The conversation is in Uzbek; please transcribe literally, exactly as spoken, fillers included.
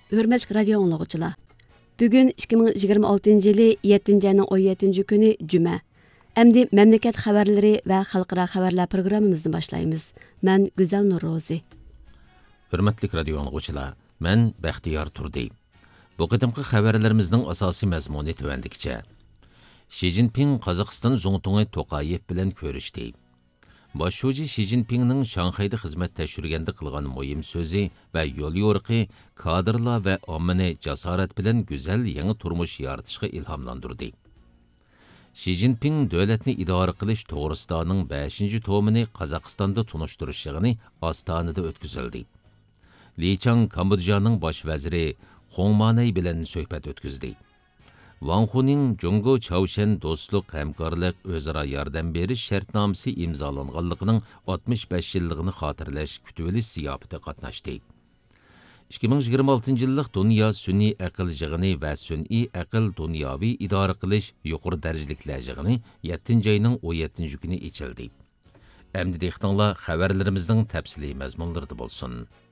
Hürmetli radio anlıqçılar. Bugün ikki ming yigirma oltinchi yılı yettinchi ayning o'n yettinchi kuni Cuma. Endi memleket xabarlari va xalqaro xabarlar programmamizni boshlaymiz. Men Güzel Nurrozi. Hürmetli radio anlıqçılar, men Baxtiyor Turdi. Bu qadimki xabarlarimizning asosiy mazmuni tövəndikçe. Xi Jinping Qozog'iston Zongtungi To'qayev bilan ko'rishdi. Boshlovchi Xi Jinpingning Shanxayda xizmat tashurganda qilgan muhim so'zi va yo'l yo'riqi kadrlar va ommani jasorat bilan go'zal yangi turmush yaratishga ilhomlantirdi. Xi Jinping davlatni idora qilish to'g'risidaning beshinchi tomini Qozog'istonda tunishtirish yig'ini Ostonada o'tkazildi. Li Chang Kambodjaning bosh vaziri Hong Manay bilan suhbat o'tkazdi. Wang Huning Jungo Chaoshan do'stlik hamkorlik o'zaro yordam berish shartnomasi imzolanganligining oltmish besh yilligini xotirlash kutilish ziyofatida qatnashdi. ikki ming yigirma oltinchi yillik dunyo sun'iy aql yig'ini va sun'iy aql dunyoviy idora qilish yuqori darajaliklar yig'ini yettinchi ayning o'n yettinchi kuni ochildi. Endi dehqonlar xabarlarimizning tafsiliy mazmunlarida bo'lsin.